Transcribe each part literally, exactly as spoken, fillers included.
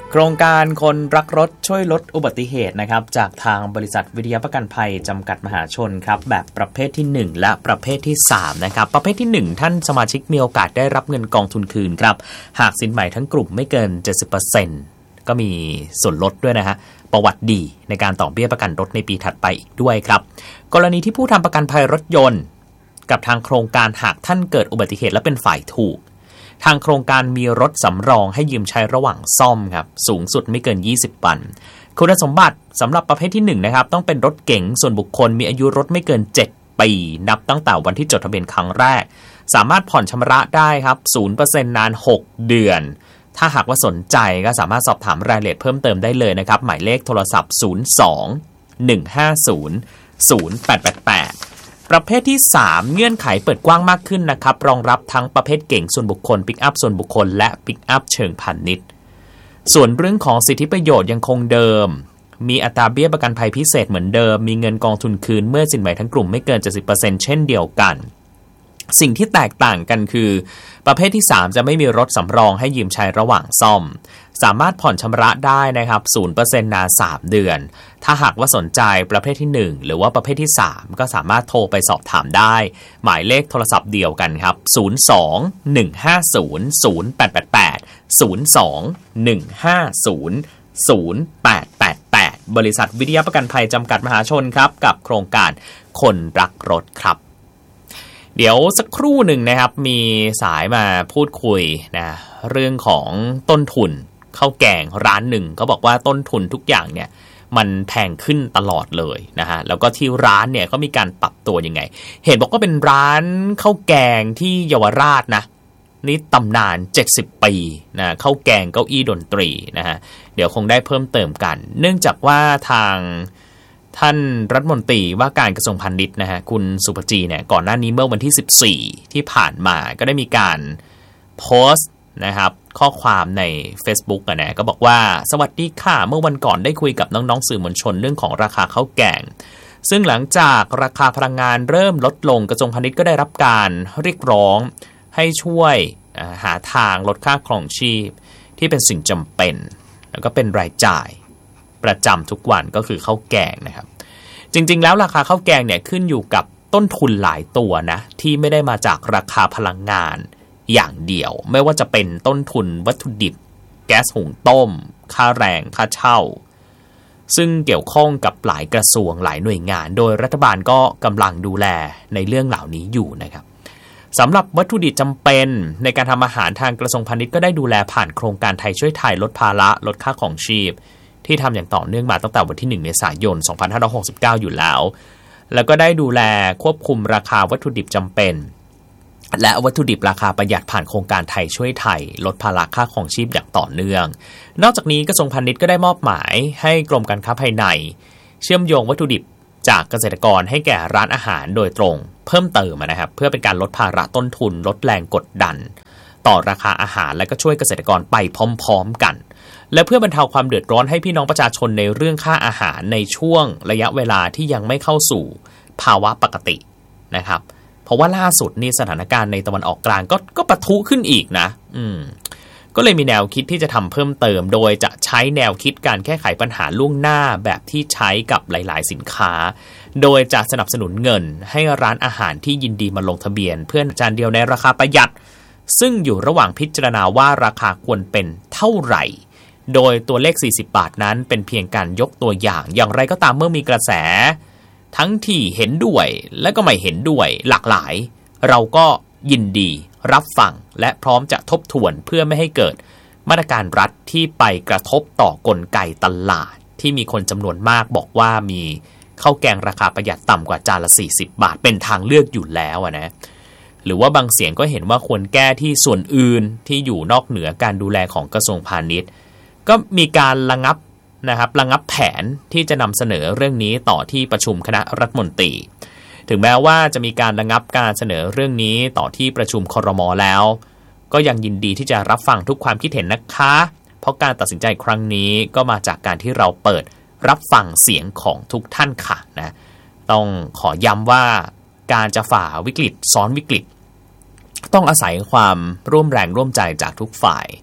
โครงการคนรักรถช่วยลดอุบัติเหตุนะครับจากทางบริษัทวิทยาประกันภัยจำกัดมหาชนครับแบบประเภทที่หนึ่งและประเภทที่สามนะครับประเภทที่หนึ่งท่านสมาชิกมีโอกาสได้รับเงินกองทุนคืนครับหากสินใหม่ทั้งกลุ่มไม่เกิน เจ็ดสิบเปอร์เซ็นต์ ก็มีส่วนลดด้วยนะฮะประวัติดีในการต่อเบี้ยประกันรถในปีถัดไปอีกด้วยครับกรณีที่ผู้ทำประกันภัยรถยนต์กับทางโครงการหากท่านเกิดอุบัติเหตุและเป็นฝ่ายถูกทางโครงการมีรถสำรองให้ยืมใช้ระหว่างซ่อมครับสูงสุดไม่เกินยี่สิบวันคุณสมบัติสำหรับประเภทที่หนึ่งนะครับต้องเป็นรถเก๋งส่วนบุคคลมีอายุรถไม่เกินเจ็ดปีนับตั้งแต่วันที่จดทะเบียนครั้งแรกสามารถผ่อนชำระได้ครับ ศูนย์เปอร์เซ็นต์ นานหกเดือนถ้าหากว่าสนใจก็สามารถสอบถามรายละเอียดเพิ่มเติมได้เลยนะครับหมายเลขโทรศัพท์ศูนย์ สอง หนึ่ง ห้า ศูนย์ ศูนย์ แปด แปด แปดประเภทที่สามเงื่อนไขเปิดกว้างมากขึ้นนะครับรองรับทั้งประเภทเก๋งส่วนบุคคลปิกอัพส่วนบุคคลและปิกอัพเชิงพาณิชย์ส่วนเรื่องของสิทธิประโยชน์ยังคงเดิมมีอัตราเบี้ยประกันภัยพิเศษเหมือนเดิมมีเงินกองทุนคืนเมื่อสินใหม่ทั้งกลุ่มไม่เกิน เจ็ดสิบเปอร์เซ็นต์ เช่นเดียวกันสิ่งที่แตกต่างกันคือประเภทที่สามจะไม่มีรถสำรองให้ยืมใช้ระหว่างซ่อมสามารถผ่อนชำระได้นะครับ ศูนย์เปอร์เซ็นต์ นานสามเดือนถ้าหากว่าสนใจประเภทที่หนึ่งหรือว่าประเภทที่สามก็สามารถโทรไปสอบถามได้หมายเลขโทรศัพท์เดียวกันครับศูนย์ สอง หนึ่ง ห้า ศูนย์ ศูนย์ แปด แปด แปด ศูนย์ สอง หนึ่ง ห้า ศูนย์ ศูนย์ แปด แปด แปดบริษัทวิทยาประกันภัยจำกัดมหาชนครับกับโครงการคนรักรถครับเดี๋ยวสักครู่หนึ่งนะครับมีสายมาพูดคุยนะเรื่องของต้นทุนข้าวแกงร้านหนึ่งก็บอกว่าต้นทุนทุกอย่างเนี่ยมันแพงขึ้นตลอดเลยนะฮะแล้วก็ที่ร้านเนี่ยก็มีการปรับตัวยังไงเห็นบอกว่าเป็นร้านข้าวแกงที่เยาวราชนะนี่ตำนานเจ็ดสิบปีนะข้าวแกงเก้าอี้ดนตรีนะฮะเดี๋ยวคงได้เพิ่มเติมกันเนื่องจากว่าทางท่านรัฐมนตรีว่าการกระทรวงพาณิชย์นะฮะคุณสุภจีเนี่ยก่อนหน้านี้เมื่อวันที่สิบสี่ที่ผ่านมาก็ได้มีการโพสต์นะครับข้อความใน Facebook อ่ะนะก็บอกว่าสวัสดีค่ะเมื่อวันก่อนได้คุยกับน้องๆสื่อมวลชนเรื่องของราคาข้าวแกงซึ่งหลังจากราคาพลังงานเริ่มลดลงกระทรวงพาณิชย์ก็ได้รับการเรียกร้องให้ช่วยหาทางลดค่าครองชีพที่เป็นสิ่งจำเป็นแล้วก็เป็นรายจ่ายประจำทุกวันก็คือข้าวแกงนะครับจริงๆแล้วราคาข้าวแกงเนี่ยขึ้นอยู่กับต้นทุนหลายตัวนะที่ไม่ได้มาจากราคาพลังงานอย่างเดียวไม่ว่าจะเป็นต้นทุนวัตถุดิบแก๊สหุงต้มค่าแรงค่าเช่าซึ่งเกี่ยวข้องกับหลายกระทรวงหลายหน่วยงานโดยรัฐบาลก็กำลังดูแลในเรื่องเหล่านี้อยู่นะครับสำหรับวัตถุดิบจำเป็นในการทำอาหารทางกระทรวงพาณิชย์ก็ได้ดูแลผ่านโครงการไทยช่วยไทยลดภาระลดค่าของชีพที่ทำอย่างต่อเนื่องมาตั้งแต่วันที่หนึ่งเมษายนสองพันห้าร้อยหกสิบเก้าอยู่แล้วแล้วก็ได้ดูแลควบคุมราคาวัตถุดิบจำเป็นและวัตถุดิบราคาประหยัดผ่านโครงการไทยช่วยไทยลดภาระค่าครองชีพอย่างต่อเนื่องนอกจากนี้กระทรวงพาณิชย์ก็ได้มอบหมายให้กรมการค้าภายในเชื่อมโยงวัตถุดิบจากเกษตรกรให้แก่ร้านอาหารโดยตรงเพิ่มเติมนะครับเพื่อเป็นการลดภาระต้นทุนลดแรงกดดันต่อราคาอาหารและก็ช่วยเกษตรกรไปพร้อมๆกันและเพื่อบรรเทาความเดือดร้อนให้พี่น้องประชาชนในเรื่องค่าอาหารในช่วงระยะเวลาที่ยังไม่เข้าสู่ภาวะปกตินะครับเพราะว่าล่าสุดนี่สถานการณ์ในตะวันออกกลางก็ก็ปะทุขึ้นอีกนะอืมก็เลยมีแนวคิดที่จะทำเพิ่มเติมโดยจะใช้แนวคิดการแก้ไขปัญหาล่วงหน้าแบบที่ใช้กับหลายๆสินค้าโดยจะสนับสนุนเงินให้ร้านอาหารที่ยินดีมาลงทะเบียนเพื่อจานเดียวในราคาประหยัดซึ่งอยู่ระหว่างพิจารณาว่าราคาควรเป็นเท่าไหร่โดยตัวเลขสี่สิบบาทนั้นเป็นเพียงการยกตัวอย่างอย่างไรก็ตามเมื่อมีกระแสทั้งที่เห็นด้วยและก็ไม่เห็นด้วยหลากหลายเราก็ยินดีรับฟังและพร้อมจะทบทวนเพื่อไม่ให้เกิดมาตรการรัฐที่ไปกระทบต่อกลไกตลาดที่มีคนจำนวนมากบอกว่ามีข้าวแกงราคาประหยัดต่ำกว่าจานละสี่สิบบาทเป็นทางเลือกอยู่แล้วนะหรือว่าบางเสียงก็เห็นว่าควรแก้ที่ส่วนอื่นที่อยู่นอกเหนือการดูแลของกระทรวงพาณิชย์ก็มีการระงับนะครับระงับแผนที่จะนำเสนอเรื่องนี้ต่อที่ประชุมคณะรัฐมนตรีถึงแม้ว่าจะมีการระงับการเสนอเรื่องนี้ต่อที่ประชุมครม.แล้วก็ยังยินดีที่จะรับฟังทุกความคิดเห็นนะคะเพราะการตัดสินใจครั้งนี้ก็มาจากการที่เราเปิดรับฟังเสียงของทุกท่านค่ะนะต้องขอย้ำว่าการจะฝ่าวิกฤตซ้อนวิกฤตต้องอาศัยความร่วมแรงร่วมใจจากทุกฝ่าย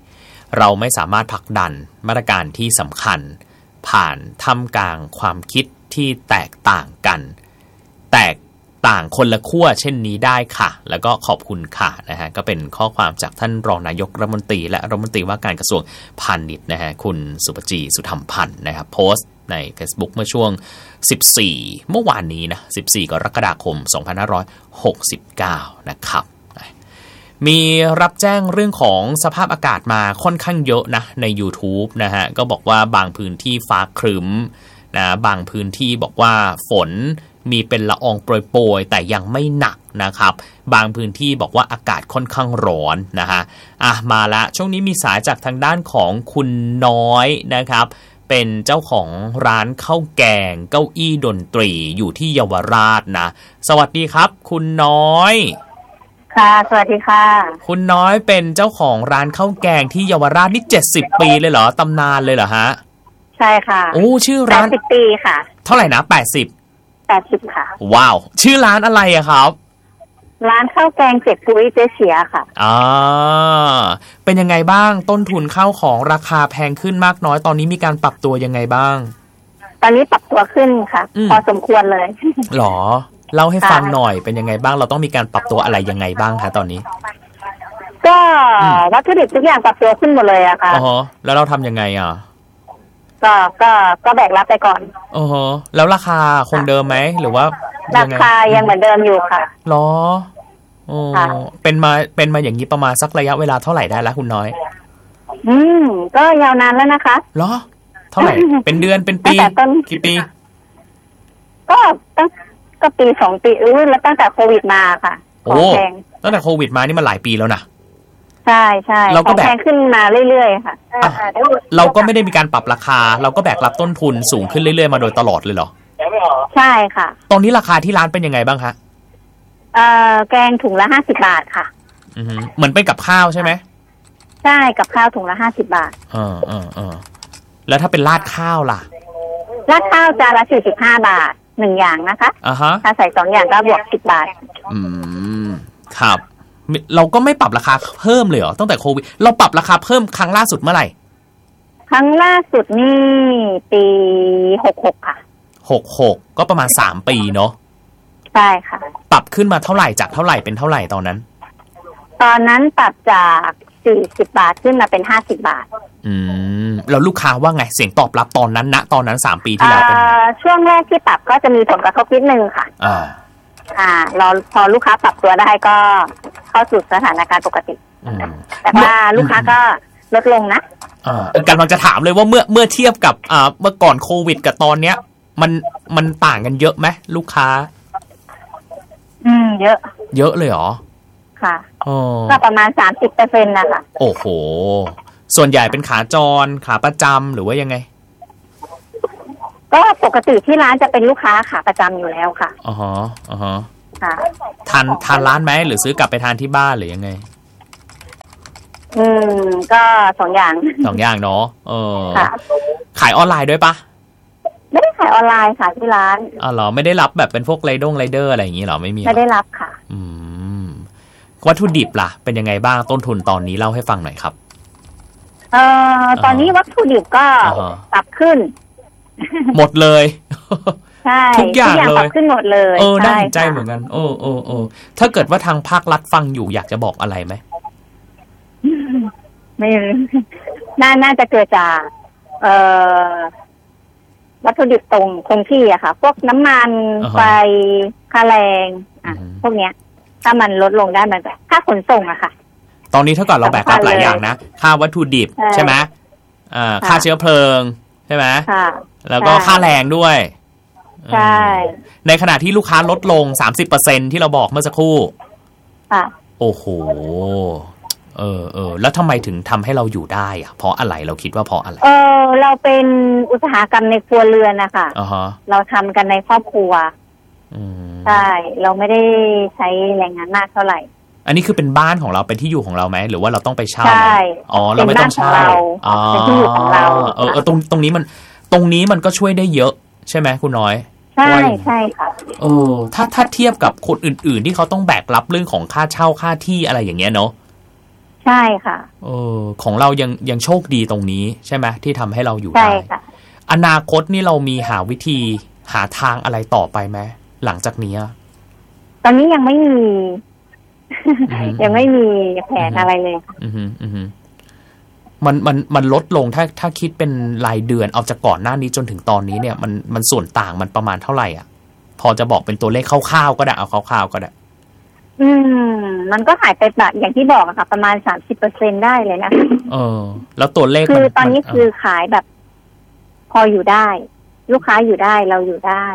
เราไม่สามารถผลักดันมาตรการที่สำคัญผ่านท่ามกลางความคิดที่แตกต่างกันแตกต่างคนละขั้วเช่นนี้ได้ค่ะแล้วก็ขอบคุณค่ะนะฮะก็เป็นข้อความจากท่านรองนายกรัฐมนตรีและรัฐมนตรีว่าการกระทรวงพาณิชย์นะฮะคุณสุปจีสุธรรมพันธ์นะครับโพสต์ใน Facebook เมื่อช่วงสิบสี่เมื่อวานนี้นะสิบสี่กรกฎาคมสองพันห้าร้อยหกสิบเก้านะครับมีรับแจ้งเรื่องของสภาพอากาศมาค่อนข้างเยอะนะใน YouTube นะฮะก็บอกว่าบางพื้นที่ฟ้าครึ้มนะบางพื้นที่บอกว่าฝนมีเป็นละอองโปรยๆแต่ยังไม่หนักนะครับบางพื้นที่บอกว่าอากาศค่อนข้างร้อนนะฮะอ่ะมาละช่วงนี้มีสายจากทางด้านของคุณน้อยนะครับเป็นเจ้าของร้านข้าวแกงเก้าอี้ดนตรีอยู่ที่เยาวราชนะสวัสดีครับคุณน้อยค่ะสวัสดีค่ะคุณน้อยเป็นเจ้าของร้านข้าวแกงที่เยาวราชนี่เจ็ดสิบปีเลยเหรอตำนานเลยเหรอฮะใช่ค่ะโอ้ชื่อร้านแปดสิบปีค่ะเท่าไหร่นะแปดสิบแปดสิบค่ะว้าวชื่อร้านอะไรอะครับร้านข้าวแกงเจ็ดปุ้ยเจ๊เฉียค่ะอ่าเป็นยังไงบ้างต้นทุนข้าวของราคาแพงขึ้นมากน้อยตอนนี้มีการปรับตัวยังไงบ้างตอนนี้ปรับตัวขึ้นค่ะพอสมควรเลยหรอเล่าให้ฟังหน่อยเป็นยังไงบ้างเราต้องมีการปรับตัวอะไรยังไงบ้างคะตอนนี้ก็วัตถุดิบทุกอย่างปรับตัวขึ้นหมดเลยอะค่ะอ๋อแล้วเราทำยังไงอ่ะก็ก็ก็แบกรับไปก่อนอ๋อแล้วราคาคงเดิมไหมหรือว่าราคายังเหมือนเดิมอยู่ค่ะหรออ๋อเป็นมาเป็นมาอย่างนี้ประมาณสักระยะเวลาเท่าไหร่ได้แล้วคุณน้อยอืมก็ยาวนานแล้วนะคะหรอเท่าไหร่เป็นเดือนเป็นปีกี่ปีก็ตั้งก็ปีสองปีอื้อแล้วตั้งแต่โควิดมาค่ะของแพงตั้งแต่โควิดมานี่มันหลายปีแล้วนะใช่ใช่เราก็แบกขึ้นมาเรื่อยๆค่ะเราก็ไม่ได้มีการปรับราคาเราก็แบกรับต้นทุนสูงขึ้นเรื่อยๆมาโดยตลอดเลยเหรอใช่ค่ะตอนนี้ราคาที่ร้านเป็นยังไงบ้างคะเอ่อแกงถุงละห้าสิบบาทค่ะอือเหมือนเป็นกับข้าวใช่ไหมใช่กับข้าวถุงละห้าสิบบาทเออเออเออแล้วถ้าเป็นราดข้าวล่ะราดข้าวจานละสี่สิบห้าบาทหนึ่งอย่างนะคะอ่าฮะถ้าใส่สองอย่างก็บวกสิบบาทอืมครับเราก็ไม่ปรับราคาเพิ่มเลยเหรอตั้งแต่โควิดเราปรับราคาเพิ่มครั้งล่าสุดเมื่อไหร่ครั้งล่าสุดนี่ปีหกหกค่ะหกหกก็ประมาณสามปีเนาะใช่ค่ะปรับขึ้นมาเท่าไหร่จากเท่าไหร่เป็นเท่าไหร่ตอนนั้นตอนนั้นปรับจากสี่สิบบาทขึ้นมาเป็นห้าสิบบาทอืมแล้วลูกค้าว่าไงเสียงตอบรับตอนนั้นณตอนนั้นสามปีที่แล้วเป็นช่วงแรกที่ปรับก็จะมีผลกระทบนิดนึงค่ะอ่าอ่าเราพอลูกค้าปรับตัวได้ก็เข้าสู่สถานการณ์ปกติแต่ว่าลูกค้าก็ลดลงนะอ่ากำลังจะถามเลยว่าเมื่อเมื่อเทียบกับอ่าเมื่อก่อนโควิดกับตอนเนี้ยมันมันต่างกันเยอะไหมลูกค้าอืมเยอะเยอะเลยเหรอค่ะก็ประมาณสามสิบเปอร์เซ็นต์นะคะโอ้โหส่วนใหญ่เป็นขาจรขาประจำหรือว่ายังไงก็ปกติที่ร้านจะเป็นลูกค้าขาประจำอยู่แล้วค่ะอ๋อฮะอ๋อฮะค่ะทานทานร้านไหมหรือซื้อกลับไปทานที่บ้านหรือยังไงอืมก็สองอย่างสองอย่างเนาะเออขายออนไลน์ด้วยปะไม่ได้ขายออนไลน์ค่ะที่ร้านอ๋อเหรอไม่ได้รับแบบเป็นพวกไรด้งไรเดอร์อะไรอย่างงี้หรอไม่มีไม่ได้รับค่ะอืมวัตถุดิบล่ะเป็นยังไงบ้างต้นทุนตอนนี้เล่าให้ฟังหน่อยครับเอ่อตอนนี้วัตถุดิบก็ปรับขึ้นหมดเลยใช่ทุกอย่างเลยปรับขึ้นหมดเลยเออน่าสนใจเหมือนกันโอ้โอ้โอ้ถ้าเกิดว่าทางภาครัฐฟังอยู่อยากจะบอกอะไรไหมไม่น่าน่าจะเกิดจากเอ่อวัตถุดิบตรงคงที่อะค่ะพวกน้ำมันไฟค่าแรงอ่ะพวกเนี้ยถ้ามันลดลงได้มันแบบค่าขนส่งอะค่ะตอนนี้เท่ากับเราแบกรับหลายอย่างนะค่าวัตถุดิบใช่ไหมอ่าค่าเชื้อเพลิงใช่ไหมแล้วก็ค่าแรงด้วยใช่ในขณะที่ลูกค้าลดลง สามสิบเปอร์เซ็นต์ ที่เราบอกเมื่อสักครู่ค่ะโอ้โหเออเออแล้วทำไมถึงทำให้เราอยู่ได้อะเพราะอะไรเราคิดว่าเพราะอะไรเออเราเป็นอุตสาหกรรมในครัวเรือนนะคะอ๋อฮะเราทำกันในครอบครัวใช่เราไม่ได้ใช้แรงงานมากเท่าไหร่อันนี้คือเป็นบ้านของเราเป็นที่อยู่ของเราไหมหรือว่าเราต้องไปเช่าใช่อ๋อเราไม่ต้องเช่าอ๋อเป็นที่อยู่ของเราเออตรงตรงนี้มันตรงนี้มันก็ช่วยได้เยอะใช่ไหมคุณน้อยใช่ใช่ค่ะเออถ้าถ้าเทียบกับคนอื่นๆที่เขาต้องแบกรับเรื่องของค่าเช่าค่าที่อะไรอย่างเงี้ยเนาะใใช่ค่ะเออของเรายังยังโชคดีตรงนี้ใช่ไหมที่ทำให้เราอยู่ได้ใช่ค่ะอนาคตนี่เรามีหาวิธีหาทางอะไรต่อไปไหมหลังจากนี้ตอนนี้ยังไม่มี ยังไม่มีแผนอะไรเลยค่ะอือฮึอือฮึมันมันมันลดลงถ้าถ้าคิดเป็นรายเดือนเอาจากก่อนหน้านี้จนถึงตอนนี้เนี่ยมันมันส่วนต่างมันประมาณเท่าไหร่อ่ะพอจะบอกเป็นตัวเลขคร่าวๆก็ได้เอาคร่าวๆก็ได้อืมมันก็หายไปแบบอย่างที่บอกอะค่ะประมาณสามสิบเปอร์เซ็นได้เลยนะเออแล้วตัวเลขคือตอนนี้คือขายแบบพออยู่ได้ลูกค้าอยู่ได้เราอยู่ได้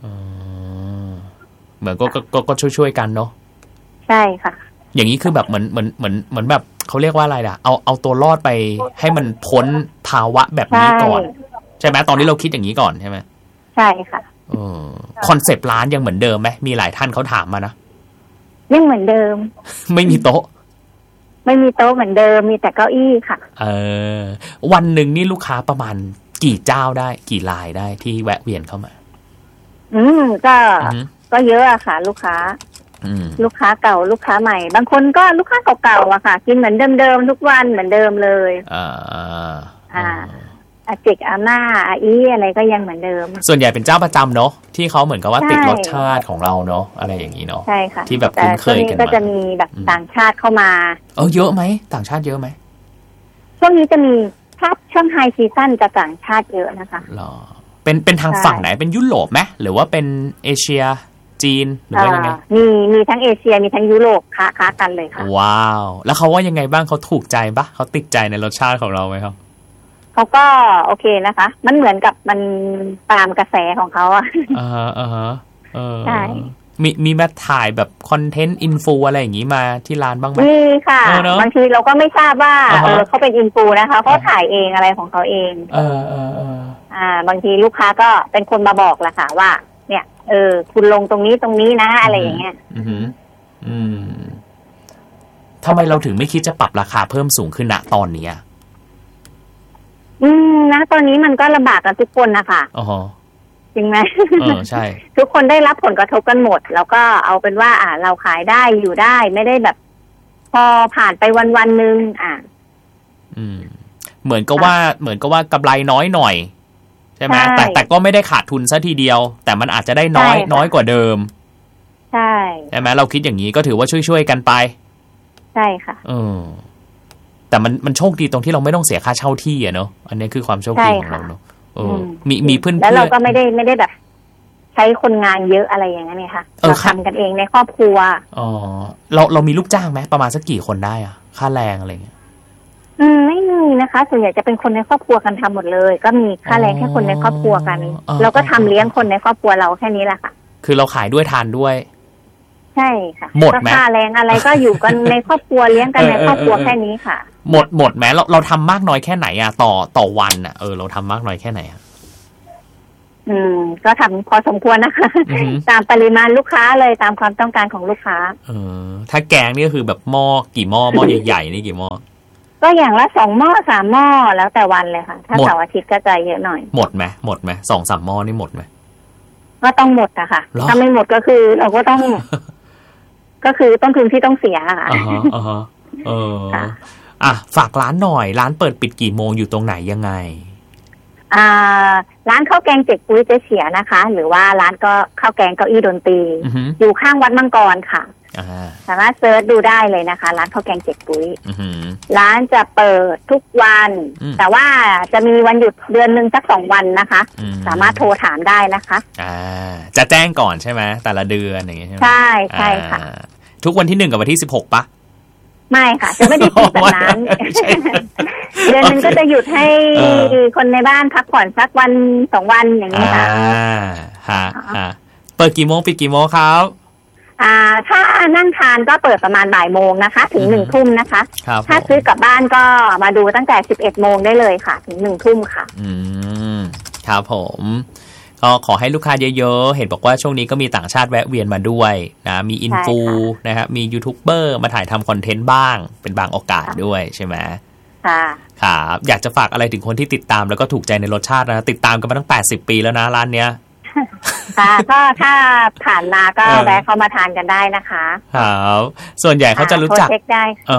เหมือนก็ก็ก็ช่วยๆกันเนาะใช่ค่ะอย่างนี้คือแบบเหมือนเหมือนเหมือนเหมือนแบบเขาเรียกว่าอะไรล่ะเอาเอาตัวรอดไปให้มันพ้นภาวะแบบนี้ก่อนใช่ไหมตอนนี้เราคิดอย่างนี้ก่อนใช่ไหมใช่ค่ะเออคอนเซปต์ร้านยังเหมือนเดิมไหมมีหลายท่านเขาถามมานะยังเหมือนเดิมไม่มีโต๊ะไม่มีโต๊ะเหมือนเดิมมีแต่เก้าอี้ค่ะเออวันหนึ่งนี่ลูกค้าประมาณกี่เจ้าได้กี่รายได้ที่แวะเวียนเข้ามาอืมก็ก็เยอะอะค่ะลูกค้าลูกค้าเก่าลูกค้าใหม่บางคนก็ลูกค้าเก่าๆอะค่ะกินเหมือนเดิมๆทุกวันเหมือนเดิมเลยอ่าอ่าอาเจกอาม่าอาอีอะไรก็ยังเหมือนเดิมส่วนใหญ่เป็นเจ้าประจำเนาะที่เขาเหมือนกับว่าติดรสชาติของเราเนาะอะไรอย่างนี้เนาะใช่ค่ะที่แบบคุ้นเคยกันมาก็จะมีแบบต่างชาติเข้ามาเออเยอะไหมต่างชาติเยอะไหมช่วงนี้จะมีถ้าช่วงไฮซีซั่นจะต่างชาติเยอะนะคะหรอเป็นเป็นทางฝั่งไหนเป็นยุโรปไหมหรือว่าเป็นเอเชียจีนหรือว่ายังไงมีมีทั้งเอเชียมีทั้งยุโรปค้าค้ากันเลยค่ะว้าวแล้วเขาว่ายังไงบ้างเขาถูกใจปะเขาติดใจในรสชาติของเราไหมครับเขาก็โอเคนะคะมันเหมือนกับมันตามกระแสของเขาอ่ะอ่าอ่าฮะเออใช่มีมีมาถ่ายแบบคอนเทนต์อินฟูอะไรอย่างนี้มาที่ร้านบ้างไหมมีค่ะบางทีเราก็ไม่ทราบว่าเออเขาเป็นอินฟูนะคะเขาถ่ายเองอะไรของเขาเองเออเออเอออ่าบางทีลูกค้าก็เป็นคนมาบอกแหละค่ะว่าเนี่ยเออคุณลงตรงนี้ตรงนี้นะอะไรอย่างเงี้ยอืมอืมทำไมเราถึงไม่คิดจะปรับราคาเพิ่มสูงขึ้นณตอนนี้อืมนะตอนนี้มันก็ลำบากกันทุกคนนะคะอ๋อจริงไหมเออใช่ทุกคนได้รับผลกระทบกันหมดแล้วก็เอาเป็นว่าอ่าเราขายได้อยู่ได้ไม่ได้แบบพอผ่านไปวันวันนึงอ่าอืมเหมือนกับว่าเหมือนกับว่ากำไรน้อยหน่อยใช่ไหมแต่แต่ก็ไม่ได้ขาดทุนซะทีเดียวแต่มันอาจจะได้น้อยน้อยกว่าเดิมใช่ใช่ไหมเราคิดอย่างนี้ก็ถือว่าช่วยๆกันไปใช่ค่ะเออแต่มันมันโชคดีตรงที่เราไม่ต้องเสียค่าเช่าที่อะเนาะอันนี้คือความโชคดีของเราเนาะเออมีมีเพื่อนแล้วเราก็ไม่ได้ไม่ได้แบบใช้คนงานเยอะอะไรอย่างเงี้ยค่ะเราทำกันเองในครอบครัวอ๋อเราเรามีลูกจ้างไหมประมาณสักกี่คนได้อะค่าแรงอะไรเงี้ยอืมไม่มีนะคะส่วนใหญ่จะเป็นคนในครอบครัวกันทำหมดเลยก็มีค่าแรงแค่คนในครอบครัวกันเราก็ทำเลี้ยงคนในครอบครัวเราแค่นี้แหละค่ะคือเราขายด้วยทานด้วยใช่ค่ะหมดไหมค่าแรงอะไรก็อยู่กันในครอบครัวเลี้ยงกันในครอบครัวแค่นี้ค่ะหมดหมดไหมเราเราทำมากน้อยแค่ไหนอะต่อต่อวันอะเออเราทำมากน้อยแค่ไหนอะอืมก็ทำพอสมควรนะคะตามปริมาณลูกค้าเลยตามความต้องการของลูกค้าเออถ้าแกงนี่ก็คือแบบหม้อกี่หม้อหม้อใหญ่ๆนี่กี่หม้อก็อย่างละสองหม้อสามหม้อแล้วแต่วันเลยค่ะถ้าเสาร์อาทิตย์ก็จะเยอะหน่อยหมดไหมหมดไหมสองสามหม้อนี่หมดไหมก็ต้องหมดอะค่ะถ้าไม่หมดก็คือเราก็ต้องก็คือต้นทุนที่ต้องเสียค่ะอ๋ออ๋อเอออ่ะฝากร้านหน่อยร้านเปิดปิดกี่โมงอยู่ตรงไหนยังไงอ่าร้านข้าวแกงเจ็กปุ้ยเจ๊เฉียนะคะหรือว่าร้านก็ข้าวแกงเก้าอี้ดนตรีอยู่ข้างวัดมังกรค่ะสามารถเซิร์ชดูได้เลยนะคะร้านข้าวแกงเจ็กปุ้ยร้านจะเปิดทุกวันแต่ว่าจะมีวันหยุดเดือนนึงสักสองวันนะคะสามารถโทรถามได้นะคะอ่าจะแจ้งก่อนใช่ไหมแต่ละเดือนอย่างเงี้ยใช่ไหมใช่ใช่ค่ะทุกวันที่หนึ่งกับวันที่สิบหกปะไม่ค่ะจะไม่ได้ปิดแบบนั้นเดือนนึงก็จะหยุดให้คนในบ้านพักผ่อนสักวันสองวันอย่างนี้ค่ะอ่าฮะเปิดกี่โมงปิดกี่โมงครับอ่าถ้านั่งทานก็เปิดประมาณบ่ายโมงนะคะถึงหนึ่งทุ่มนะคะถ้าซื้อกลับบ้านก็มาดูตั้งแต่สิบเอ็ดโมงได้เลยค่ะถึงหนึ่งทุ่มค่ะอืมครับผมก็ขอให้ลูกค้าเยอะๆเห็นบอกว่าช่วงนี้ก็มีต่างชาติแวะเวียนมาด้วยนะมีอินฟูนะครับมียูทูบเบอร์มาถ่ายทำคอนเทนต์บ้างเป็นบางโอกาสด้วยใช่ไหมค่ะครับอยากจะฝากอะไรถึงคนที่ติดตามแล้วก็ถูกใจในรสชาตินะติดตามกันมาตั้งแปดสิบปีแล้วนะร้านเนี้ยค่ะก็ถ้าผ่านมาก็แวะเข้ามาทานกันได้นะคะครับส่วนใหญ่เขาจะรู้จักเช็คได้เออ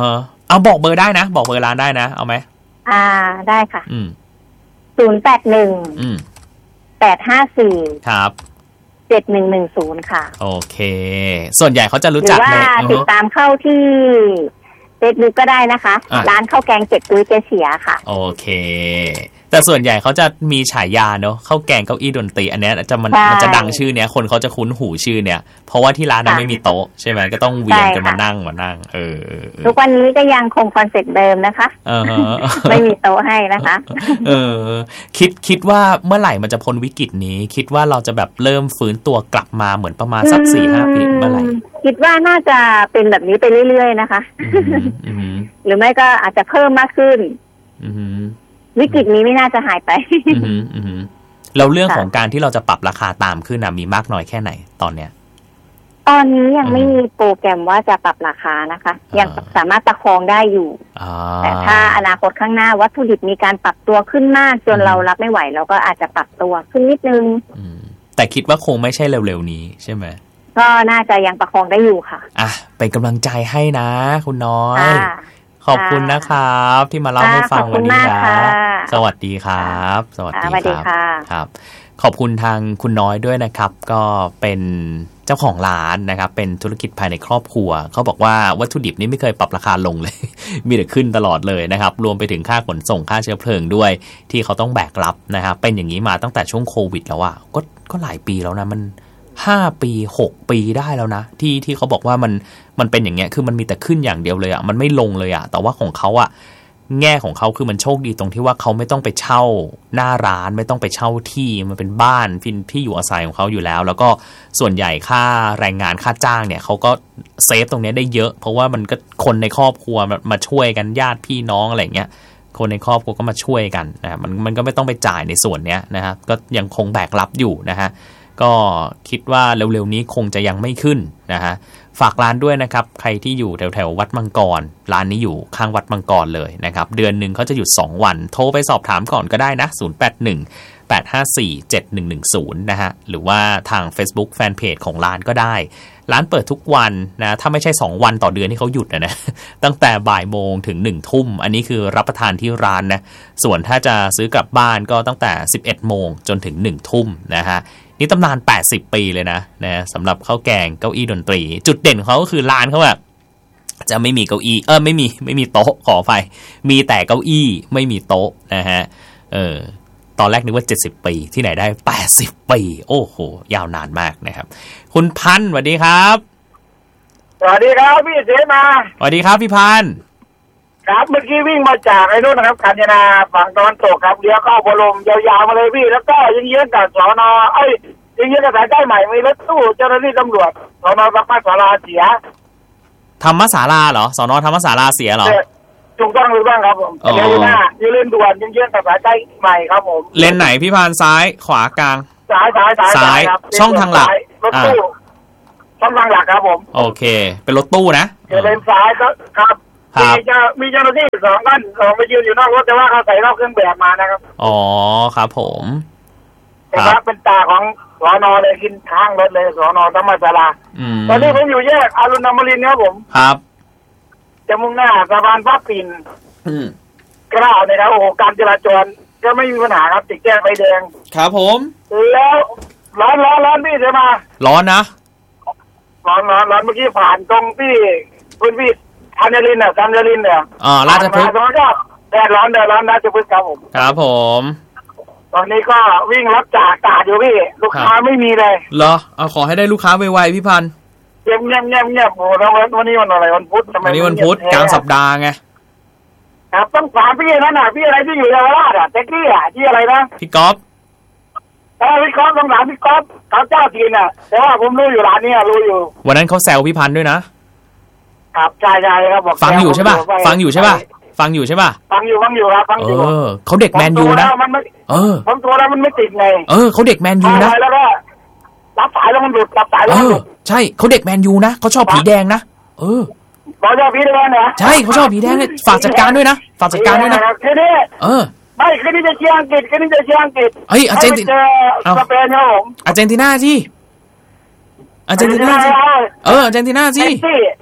เอาบอกเบอร์ได้นะบอกเบอร์ร้านได้นะเอาไหมอ่าได้ค่ะอืมศูนย์แปดหนึ่งอืมแปดห้าสี่ครับเจ็ดหนึ่งหนึ่งศูนย์ค่ะโอเคส่วนใหญ่เขาจะรู้จักหรือว่าติดตามเข้าที่เฟซบุ๊กก็ได้นะคะร้านข้าวแกงเจ็ดตุ้ยเจเสียค่ะโอเคแต่ส่วนใหญ่เขาจะมีฉายาเนอะข้าวแกงเก้าอี้ดนตรีอันนี้จะมันมันจะดังชื่อเนี้ยคนเขาจะคุ้นหูชื่อเนี้ยเพราะว่าที่ร้านนั้นไม่มีโต๊ะใช่ไหมก็ต้องเวียนกันมานั่งมานั่งเออทุกวันนี้ก็ยังคงคอนเซ็ปต์เดิมนะคะไม่มีโต๊ะให้นะคะเออคิดคิดว่าเมื่อไหร่มันจะพ้นวิกฤตนี้คิดว่าเราจะแบบเริ่มฟื้นตัวกลับมาเหมือนประมาณสักสี่ห้าปีเมื่อไหร่คิดว่าน่าจะเป็นแบบนี้ไปเรื่อยๆนะคะหรือไม่ก็อาจจะเพิ่มมากขึ้นวิกฤตนี้ไม่น่าจะหายไปแล้วเรื่องของการที่เราจะปรับราคาตามขึ้นนะมีมากน้อยแค่ไหนตอนเนี้ยตอนนี้ยังไม่มีโปรแกรมว่าจะปรับราคานะคะยังสามารถประคองได้อยู่แต่ถ้าอนาคตข้างหน้าวัตถุดิบมีการปรับตัวขึ้นมากจนเรารับไม่ไหวเราก็อาจจะปรับตัวขึ้นนิดนึงแต่คิดว่าคงไม่ใช่เร็วๆนี้ใช่ไหมก็น่าจะยังประคองได้อยู่ค่ะอ่ะเป็นกำลังใจให้นะคุณน้อยขอบคุณนะครับที่มาเล่าให้ฟังวันนี้นะสวัสดีครับสวัสดีครับครับขอบคุณทางคุณน้อยด้วยนะครับก็เป็นเจ้าของร้านนะครับเป็นธุรกิจภายในครอบครัวเขาบอกว่าวัตถุดิบนี้ไม่เคยปรับราคาลงเลยมีแต่ขึ้นตลอดเลยนะครับรวมไปถึงค่าขนส่งค่าเชื้อเพลิงด้วยที่เขาต้องแบกรับนะครับเป็นอย่างนี้มาตั้งแต่ช่วงโควิดแล้วอ่ะก็ก็หลายปีแล้วนะมันห้าปีหกปีได้แล้วนะที่ที่เขาบอกว่ามันมันเป็นอย่างเงี้ยคือมันมีแต่ขึ้นอย่างเดียวเลยอ่ะมันไม่ลงเลยอ่ะแต่ว่าของเขาอ่ะแง่ของเขาคือมันโชคดีตรงที่ว่าเขาไม่ต้องไปเช่าหน้าร้านไม่ต้องไปเช่าที่มันเป็นบ้านพินที่อยู่อาศัยของเขาอยู่แล้วแล้วก็ส่วนใหญ่ค่าแรงงานค่าจ้างเนี่ยเขาก็เซฟตรงนี้ได้เยอะเพราะว่ามันก็คนในครอบครัวมาช่วยกันญาติพี่น้องอะไรเงี้ยคนในครอบครัวก็มาช่วยกันนะมันมันก็ไม่ต้องไปจ่ายในส่วนเนี้ยนะครับก็ยังคงแบกรับอยู่นะฮะก็คิดว่าเร็วๆนี้คงจะยังไม่ขึ้นนะฮะฝากร้านด้วยนะครับใครที่อยู่แถวๆวัดมังกรร้านนี้อยู่ข้างวัดมังกรเลยนะครับเดือนหนึ่งเขาจะหยุดสองวันโทรไปสอบถามก่อนก็ได้นะศูนย์ แปด หนึ่ง แปด ห้า สี่ เจ็ด หนึ่ง หนึ่ง ศูนย์นะฮะหรือว่าทาง Facebook Fanpage ของร้านก็ได้ร้านเปิดทุกวันนะถ้าไม่ใช่สองวันต่อเดือนที่เขาหยุดนะนะตั้งแต่บ่ายโมงถึงหนึ่งทุ่มอันนี้คือรับประทานที่ร้านนะส่วนถ้าจะซื้อกลับบ้านก็ตั้งแต่สิบเอ็ดโมงจนถึงหนึ่งทุ่มนะฮะนี่ตำนานแปดสิบปีเลยนะนะสำหรับข้าวแกงเก้าอี้ดนตรีจุดเด่นของเขาก็คือร้านเขาแบบจะไม่มีเก้าอี้เออไม่มีไม่มีโต๊ะขอไปมีแต่เก้าอี้ไม่มีโต๊ะนะฮะเออตอนแรกนึกว่าเจ็ดสิบปีที่ไหนได้แปดสิบปีโอ้โหยาวนานมากนะครับคุณพันธุ์สวัสดีครับสวัสดีครับพี่เสมาสวัสดีครับพี่พันธุ์ครับเมื่อกี้วิ่งมาจากไอ้นู่นนะครับกาญจนาฝั่งตะวันตกครับเลี้ยวเข้าบรมยาวๆมาเลยพี่แล้วก็ยังเยื้องกับสนเอ้ยยังเยื้องกับสายใต้ใหม่มีรถตู้เจ้าหน้าที่ตำรวจสนธรรมศาลาเสียธรรมศาลาเหรอสนธรรมศาลาเสียเหรอถูกต้องถูกต้องครับผมเลี้ยวหน้าอยู่เลนด่วนยังเยื้องกับสายใต้ใหม่ครับผมเลนไหนพี่พันธุ์ซ้ายขวากลางซ้ายซ้ายซ้ายครับช่องทางหลักรถตู้ช่องทางหลักครับผมโอเคเป็นรถตู้นะเลนซ้ายก็ครับมีเจ้ามีเจ้าหน้าที่สองท่านสองไปยืนอยู่นอกรถแต่ว่าเขาใส่นอกเครื่องแบบมานะครับอ๋อครับผมแต่ว่าเป็นตาของสนเลยกินข้างรถเลยสนธรรมศาลาตอนนี้ผมอยู่แยกอรุณอมรินทร์ครับผมครับจะมุ่งหน้าสะพานพระปิ่นกล้าวเนี่ยครับโอ้โหการจราจรก็ไม่มีปัญหาครับติดแก้ไฟแดงครับผมแล้วร้อนร้อนร้อนพี่เสมาร้อนนะร้อนร้อนร้อนเมื่อกี้ผ่านตรงที่พื้นที่ธัญรินทร์อ่ะธัญรินทร์เนี่ยอ๋อราชพฤกษ์แดดร้อนแดดร้อนราชพฤกษ์ครับผมครับผมตอนนี้ก็วิ่งรับจากตาดอยู่พี่ลูกค้าไม่มีเลยเหรอเอาขอให้ได้ลูกค้าไวๆพี่พันธุ์เงียบเงียบเงียบเงียบโอ้แล้ววันนี้วันอะไรวันพุธทำไมวันนี้วันพุธกลางสัปดาห์ไงครับต้องถามพี่นั่นน่ะพี่อะไรที่อยู่เยาวราชอ่ะแท็กซี่อ่ะที่อะไรนะพี่ก๊อฟเออพี่ก๊อฟต้องถามพี่ก๊อฟเขาเจ้าจีนอ่ะแต่ว่าผมรู้อยู่ร้านนี้รู้อยู่วันนั้นเขาแซวพี่พันธุ์ด้วยนะครับใช่ใช่ครับบอกฟังอยู่ใช่ป่ะฟังอยู่ใช่ป่ะฟังอยู่ใช่ป่ะฟังอยู่ฟังอยู่ครับฟังอยู่เออเขาเด็กแมนยูนะเออผมตัวแล้วมันไม่ติดไงเออเขาเด็กแมนยูนะแล้วก็รับสายแล้วมันหลุดรับสายแล้วมันหลุดใช่เขาเด็กแมนยูนะเขาชอบผีแดงนะเออเขาชอบผีแดงนะใช่เขาชอบผีแดงเลยฝากจัดการด้วยนะฝากจัดการด้วยนะแค่นี้เออไม่แค่นี้จะเชียร์อังกฤษแค่นี้จะเชียร์อังกฤษเฮ้ยอาร์เจนตินาสเปนครับผมอาร์เจนตินาสิอาร์เจนตินาสิเอออาร์เจนตินาสิ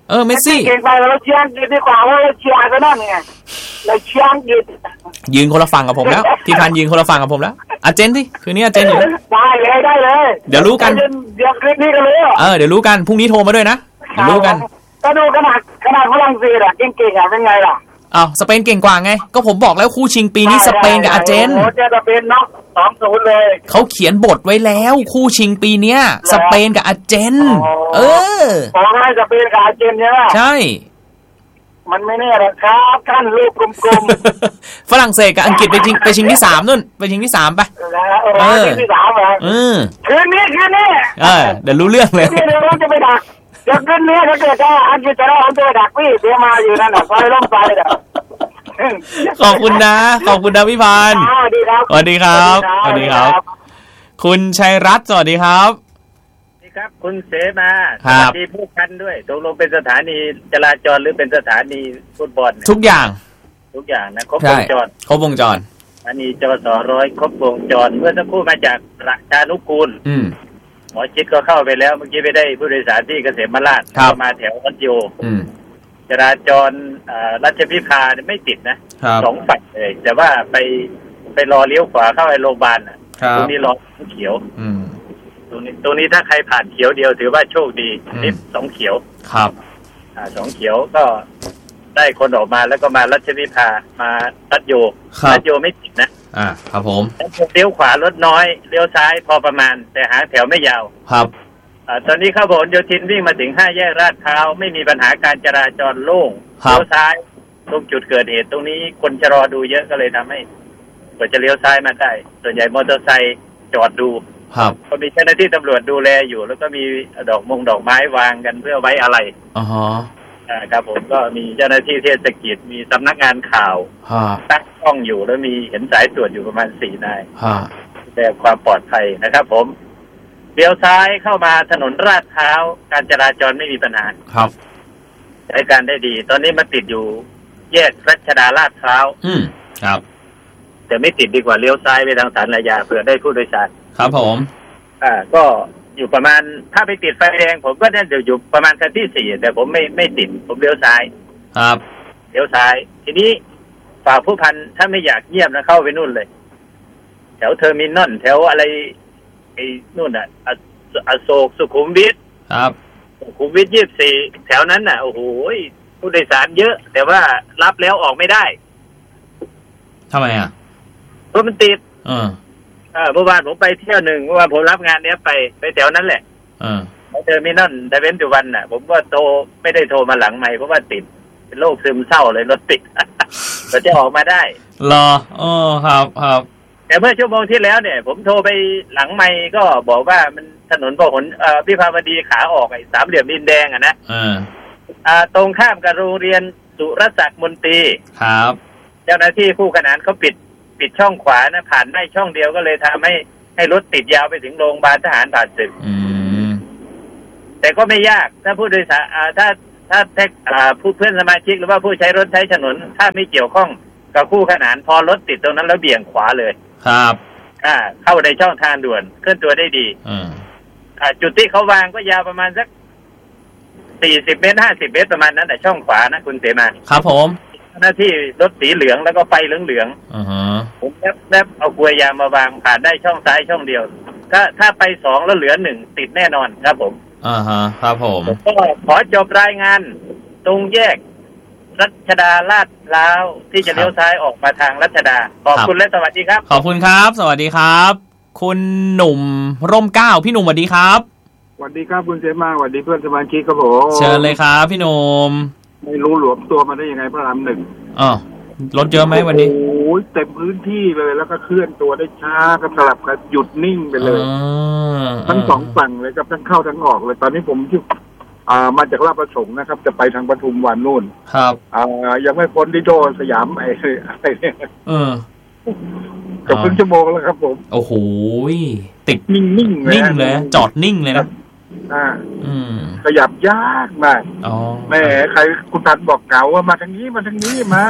เออเมสซี่เก่งไปเราเชียร์อังกฤษดีกว่าว่าเราเชียร์อาร์เซนอลไงเราเชียร์อังกฤษยืนคนละฝั่งกับผมแล้วพี่พันยืนคนละฝั่งกับผมแล้วอาร์เจนที่คืนนี้อาร์เจนอยู่ได้เลยได้เลยเดี๋ยวรู้กันเดี๋ยวคลิปนี้กันเลยเออเดี๋ยวรู้กันพรุ่งนี้โทรมาด้วยนะเดี๋ยวรู้กันก็ดูขนาดขนาดฝรั่งเศสอะเก่งๆอะเป็นไงล่ะอ้าวสเปนเก่งกว่าไงก็ผมบอกแล้วคู่ชิงปีนี้สเปนกับอาร์เจนโอ้เจอสเปนเนาะ สองศูนย์ เลยเขาเขียนบทไว้แล้วคู่ชิงปีเนี้ยสเปนกับอาร์เจนเออขอให้สเปนกับอาร์เจนใช่มั้ยใช่มันไม่แน่หรอกครับขั้นลูกกลมๆฝรั่งเศสกับอังกฤษไปชิงไปชิงที่สามนู่นไปชิงที่สามไปเออชิงที่สามเหรอเออคืนนี้คืนนี้เออเดี๋ยวรู้เรื่องเลยเดี๋ยวเราจะไปดักเดี๋ยวคืนนี้ถ้าเกิดว่าอังกฤษจะได้เอาตัวดักพี่เดี๋ยวมาอยู่นั่นน่ะไฟล้มไฟน่ะขอบคุณนะขอบคุณนะพี่พันธ์สวัสดีครับสวัสดีครับสวัสดีครับคุณชัยรัตน์สวัสดีครับนี่ครับคุณเสมาสวัสดีผู้พันด้วยตกลงเป็นสถานีจราจรหรือเป็นสถานีฟุตบอลทุกอย่างทุกอย่างนะครบวงจรครบวงจรอันนี้จสร้อยครบวงจรเมื่อสักครู่มาจากราชานุกูลหมอชิดก็เข้าไปแล้วเมื่อกี้ไปได้ผู้โดยสารที่เกษมราชเข้ามาแถววัดโยจราจรรัชพิพาไม่ติดนะสองฝั่งเลยแต่ว่าไปไปรอเลี้ยวขวาเข้าไปโรงพยาบาลตรงนี้รอเขียวตรงนี้ตรงนี้ถ้าใครผ่านเขียวเดียวถือว่าโชคดีนี่สองเขียวครับอ่าสองเขียวก็ได้คนออกมาแล้วก็มารัชพิพามารัชโยรัชโยไม่ติดนะอ่าครับผมเลี้ยวขวารถน้อยเลี้ยวซ้ายพอประมาณแต่หางแถวไม่ยาวครับอ่าตอนนี้เข้าผลโยธินวิ่งมาถึงห้าแยกลาดพร้าวไม่มีปัญหาการจราจรโล่งเลี้ยวซ้ายตรงจุดเกิดเหตุตรงนี้คนจะรอดูเยอะก็เลยทำให้กว่าจะเลี้ยวซ้ายมาได้ส่วนใหญ่มอเตอร์ไซค์จอดดูครับก็มีเจ้าหน้าที่ตำรวจดูแลอยู่แล้วก็มีดอกมงดอกไม้วางกันเพื่อไว้อะไรอ๋อฮะอ่าครับผมก็มีเจ้าหน้าที่เทศกิจมีสำนักงานข่าวตั้งกล้องอยู่แล้วมีเห็นสายตรวจอยู่ประมาณสี่นายแต่ความปลอดภัยนะครับผมเลี้ยวซ้ายเข้ามาถนนลาดพร้าวการจราจรไม่มีปัญหาครับใช้การได้ดีตอนนี้มันติดอยู่แยกรัชดาลาดพร้าวอืมครับแต่ไม่ติดดีกว่าเลี้ยวซ้ายไปทางศาลอาญาเพื่อได้ผู้โดยสารครับผมอ่าก็อยู่ประมาณถ้าไปติดไฟแดงผมก็ได้เดี๋ยวอยู่ประมาณคันที่สี่แต่ผมไม่ไม่ติดผมเลี้ยวซ้ายครับเลี้ยวซ้ายทีนี้ฝ่าผู้พันถ้าไม่อยากเงียบนะเข้าไปนู่นเลยแถวเทอร์มินอลแถวอะไรไอ้นู่นอ่ะอโศกสุขุมวิทครับสุขุมวิทยี่สิบสี่แถวนั้นน่ะโอ้โหผู้โดยสารเยอะแต่ว่ารับแล้วออกไม่ได้ทำไมอ่ะรถมันติดเออเมื่อวานผมไปเที่ยวหนึ่งเมื่อวานผมรับงานเนี้ยไปไปแถวนั้นแหละเออเทอร์มินอลแต่เว้นแต่วันน่ะผมก็โทรไม่ได้โทรมาหลังใหม่เพราะว่าติดเป็นโรคซึมเศร้าเลยรถติดก็จะออกมาได้รออ๋อครับครับแต่เมื่อชั่วโมงที่แล้วเนี่ยผมโทรไปหลังใหม่ก็บอกว่ามันถนนพหลเอ่อวิภาวดีขาออกไอ้สามเหลี่ยมดินแดงอ่ะนะอ่าอ่าตรงข้ามกับโรงเรียนสุรศักดิ์มนตรีครับเจ้าหน้าที่คู่ขนานเขาปิดปิดช่องขวานะผ่านได้ช่องเดียวก็เลยทำให้ให้รถติดยาวไปถึงโรงพยาบาลทหารผ่านศึกแต่ก็ไม่ยากถ้าผู้โดยสารถ้าถ้าแท็กผู้เพื่อนสมาชิกหรือว่าผู้ใช้รถใช้ถนนถ้าไม่เกี่ยวข้องกับคู่ขนานพอรถติดตรงนั้นแล้วเบี่ยงขวาเลยครับอ่าเข้าในช่องทางด่วนเคลื่อนตัวได้ดีอ่าจุดที่เขาวางก็ยาวประมาณสักสี่สิบเมตรห้าสิบเมตรประมาณนั้นแต่ช่องขวานะคุณเสมาครับผมหน้าที่รถสีเหลืองแล้วก็ไฟเหลืองๆอือฮะผมแนบแนบเอากลวยยางมาวางผ่านได้ช่องซ้ายช่องเดียวถ้าถ้าไปสองแล้วเหลือหนึ่งติดแน่นอนครับผมอ่าฮะครับผมก็ขอจบรายงานตรงแยกรัชดาลาดพร้าวที่จะเลี้ยวซ้ายออกมาทางรัชดาขอบคุณและสวัสดีครับขอบคุณครับสวัสดีครับคุณหนุ่มร่มเกล้าพี่หนุ่มสวัสดีครับสวัสดีครับคุณเสมาสวัสดีเพื่อนสมาชิกครับผมเชิญเลยครับพี่หนุ่มไม่รู้หลวมตัวมาได้ยังไงพระรามหนึ่งอ๋อรถเยอะไหมวันนี้โอ้ยเต็มพื้นที่เลยแล้วก็เคลื่อนตัวได้ช้าก็สลับกันหยุดนิ่งไปเลยทั้งสองฝั่งเลยครับทั้งเข้าทั้งออกเลยตอนนี้ผมที่อ่ามาจากลาดประสงค์นะครับจะไปทางปทุมวันนู่นครับอ่ายังไม่พ้นดิโดสยามไอ้อะไรเนี่ยเออกับครึ่งชั่วโมงแล้วครับผมโอ้โหติดนิ่งๆเลยนิ่งเลยจอดนิ่งเลยนะอ่าอืมขยับยากมากอ๋อแม่ใครคุณตันบอกเก่าว่ามาทางนี้มาทางนี้มา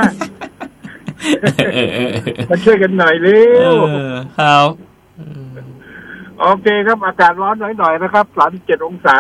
มาช่วยกันหน่อยเร็วครับโอเคครับอากาศร้อนหน่อยๆนะครับสามสิบเจ็ดองศา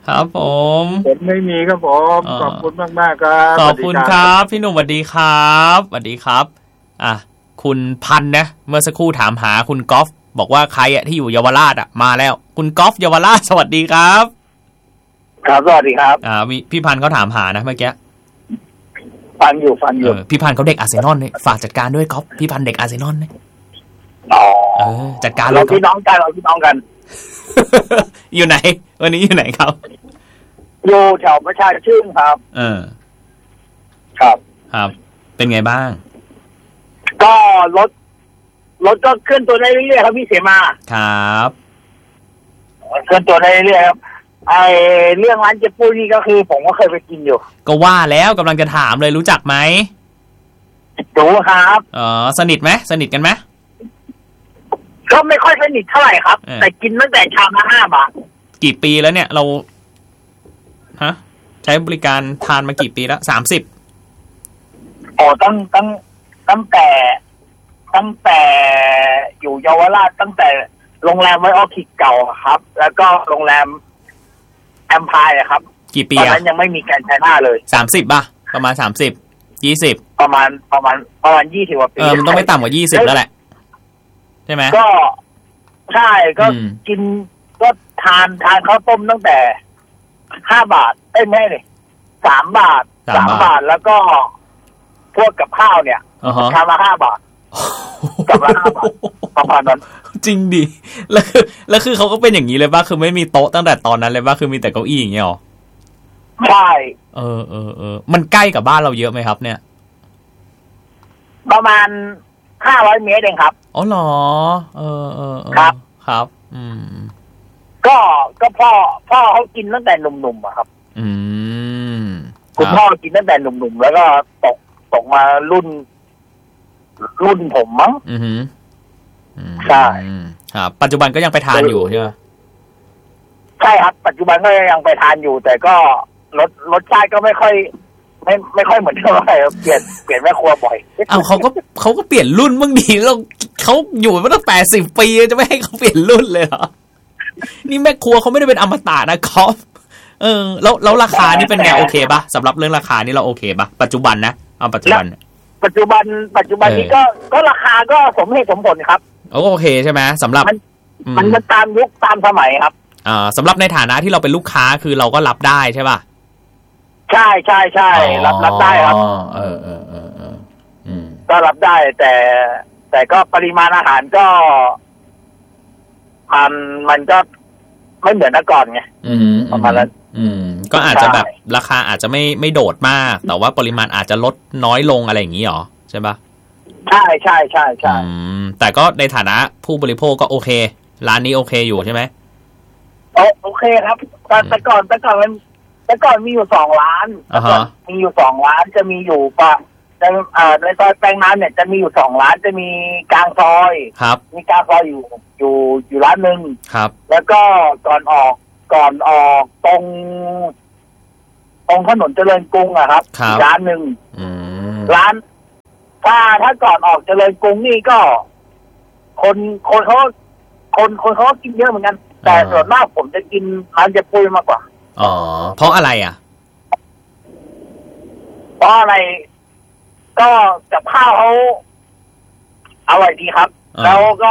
ครับผมฝนไม่มีครับผมขอบคุณมากๆครับขอบคุณครับพี่หนุ่มสวัสดีครับสวัสดีครับอ่ะคุณพันนะเมื่อสักครู่ถามหาคุณกอล์ฟบอกว่าใครอะที่อยู่เยาวราชอะมาแล้วคุณกอล์ฟเยาวราชสวัสดีครับครับสวัสดีครับอ่ามีพี่พันเขาถามหานะเมื่อกี้ฟังอยู่ฟังอยู่พี่พันเขาเด็กอาร์เซนอลเนี่ยฝากจัดการด้วยกอล์ฟพี่พันเด็กอาร์เซนอลเนี่ยอ๋อจัดการเราพี่น้องกันเราพี่น้องกันอยู่ไหนวันนี้อยู่ไหนครับอยู่แถวประชาชื่นครับเออครับครับเป็นไงบ้างก็รถรถก็เคลื่อนตัวได้เรื่อยๆครับพี่เสมาครับเคลื่อนตัวได้เรื่อยๆครับไอเรื่องร้านเจ๊ปุ้ยนี่ก็คือผมก็เคยไปกินอยู่ก็ว่าแล้วกำลังจะถามเลยรู้จักไหมรู้ครับอ๋อสนิทไหมสนิทกันไหมก็ไม่ค่อยสนิทเท่าไหร่ครับแต่กินตั้งแต่ชามละห้าบาทกี่ปีแล้วเนี่ยเราฮะใช้บริการทานมากี่ปีแล้วสามสิบโอ้ตั้งตั้งตั้งแต่ตั้งแต่อยู่เยาวราชตั้งแต่โรงแรมไวออคิดเก่าครับแล้วก็โรงแรมแอมพายอะครับกี่ปีตอนนั้นยังไม่มีการใช้หน้าเลยสามสิบป่ะประมาณสามสิบยี่สิบประมาณประมาณประมาณยี่สิบกว่าปีเออมันต้องไม่ต่ำกว่ายี่สิบแล้วแหละใช่ไหมก็ใช่ก็กินก็ทานทานข้าวต้มตั้งแต่ห้าบาทเอ้ยไม่เลยสามบาทสามบาทแล้วก็พวกกับข้าวเนี่ยชามละห้าบาทกับละห้าบาทประมาณนั้นจริงดิแล้วคือแล้วคือเขาก็เป็นอย่างนี้เลยป่ะคือไม่มีโต๊ะตั้งแต่ตอนนั้นเลยป่ะคือมีแต่เก้าอี้อย่างเงี้ยหรอใช่เออเออเออมันใกล้กับบ้านเราเยอะไหมครับเนี่ยประมาณห้าร้อยเมตรเองครับอ๋อเหรอเออเออครับครับอืมก็ก็พ่อพ่อเขากินตั้งแต่หนุ่มๆอะครับอืมคุณพ่อกินตั้งแต่หนุ่มๆแล้วก็ตกตกมารุ่นรุ่นผมมั้งอือฮึใช่ครับปัจจุบันก็ยังไปทานอยู่ใช่ไหมใช่ครับปัจจุบันก็ยังไปทานอยู่แต่ก็รสรสชาติก็ไม่ค่อยไม่ไม่ค่อยเหมือนเท่าไหร่เปลี่ยนเปลี่ยนแม่ครัวบ่อยเอาเขาก็เขาก็เปลี่ยนรุ่นบ้างดีแล้วเขาอยู่มาตั้งแปดสิบปีจะไม่ให้เขาเปลี่ยนรุ่นเลยเหรอนี่แม่ครัวเขาไม่ได้เป็นอมตะนะครับเออแล้วแล้วราคานี่เป็นไงโอเคป่ะสำหรับเรื่องราคานี่เราโอเคป่ะปัจจุบันนะเอาปัจจุบันปัจจุบันปัจจุบันนี้ก็ก็ราคาก็สมเหตุสมผลครับโอเคใช่ไหมสำหรับมันมันตามยุคตามสมัยครับอ่าสำหรับในฐานะที่เราเป็นลูกค้าคือเราก็รับได้ใช่ป่ะใช่ใช่ใช่รับรับได้ครับเออเออเออเออก็รับได้แต่แต่ก็ปริมาณอาหารก็มันมันก็ไม่เหมือนเมื่อก่อนไงประมาณนั้นก็อาจจะแบบราคาอาจจะไม่ไม่โดดมากแต่ว่าปริมาณอาจจะลดน้อยลงอะไรอย่างนี้หรอใช่ปะใช่ใช่ใช่ใช่แต่ก็ในฐานะผู้บริโภคก็โอเคร้านนี้โอเคอยู่ใช่ไหมโอเคครับแต่แต่ก่อนแต่ก่อนมันแต่ก่อนมีอยู่สองร้านแต่ก่อนมีอยู่สองร้านจะมีอยู่ปะจะอ่าในซอยแปลงน้ำเนี่ยจะมีอยู่สองร้านจะมีกลางซอยครับมีกลางซอยอยู่อยู่อยู่ร้านหนึ่งครับแล้วก็ก่อนออกก่อนออกตรงตรงถนนเจริญกรุงอะครับร้านหนึ่งร้านถ้าถ้าก่อนออกเจริญกรุงนี่ก็ คนคนเขาคนคนเขากินเยอะเหมือนกันแต่ส่วนมากผมจะกินร้านเจ๊ปุ้ยมากกว่าอ๋อเพราะอะไรอ่ะเพราะอะไรก็กับข้าวเขาอร่อยดีครับแล้วก็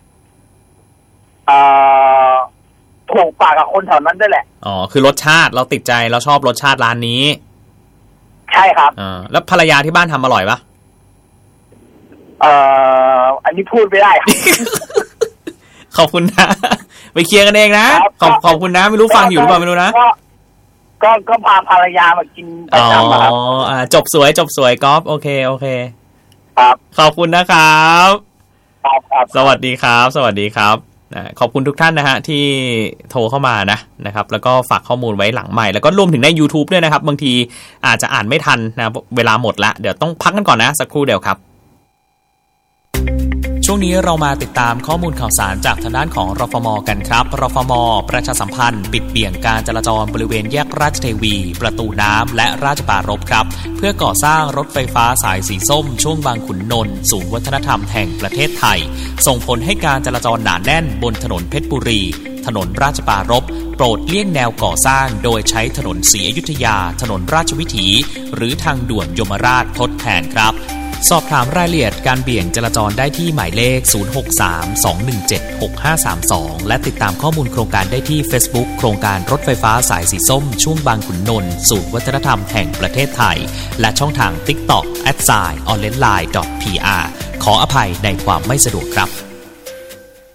ถูกปากกับคนแถวนั้นด้วยแหละอ๋อคือรสชาติเราติดใจเราชอบรสชาติร้านนี้ใช่ครับอ่าแล้วภรรยาที่บ้านทำอร่อยปะเอ่ออันนี้พูดไม่ได้ครับขอบคุณนะไปเคลียร์กันเองนะขอบขอบคุณนะไม่รู้ฟังอยู่หรือเปล่าไม่รู้นะก็ก็พาภรรยามากินประจำครับอ๋อจบสวยจบสวยก๊อฟโอเคโอเคครับขอบคุณนะครับครับสวัสดีครับสวัสดีครับขอบคุณทุกท่านนะฮะที่โทรเข้ามานะนะครับแล้วก็ฝากข้อมูลไว้หลังใหม่แล้วก็รวมถึงใน YouTube ด้วยนะครับบางทีอาจจะอ่านไม่ทันนะเวลาหมดละเดี๋ยวต้องพักกันก่อนนะสักครู่เดียวครับช่วงนี้เรามาติดตามข้อมูลข่าวสารจากทางด้านของรฟม.กันครับรฟม.ประชาสัมพันธ์ปิดเบี่ยงการจราจรบริเวณแยกราชเทวีประตูน้ำและราชปรารภครับเพื่อก่อสร้างรถไฟฟ้าสายสีส้มช่วงบางขุนนนท์ศูนย์วัฒนธรรมแห่งประเทศไทยส่งผลให้การจราจรหนาแน่นบนถนนเพชรบุรีถนนราชปรารภโปรดเลี่ยงแนวก่อสร้างโดยใช้ถนนศรีอยุธยาถนนราชวิถีหรือทางด่วนยมราชทดแทนครับสอบถามรายละเอียดการเบี่ยงจราจรได้ที่หมายเลขศูนย์ หก สาม สอง หนึ่ง เจ็ด หก ห้า สาม สองและติดตามข้อมูลโครงการได้ที่ Facebook โครงการรถไฟฟ้าสายสีส้มช่วงบางขุนนนท์ศูนย์วัฒนธรรมแห่งประเทศไทยและช่องทาง TikTok แอท ไซน์ ออเรนจ์ไลน์ ดอท พี อาร์ ขออภัยในความไม่สะดวกครับ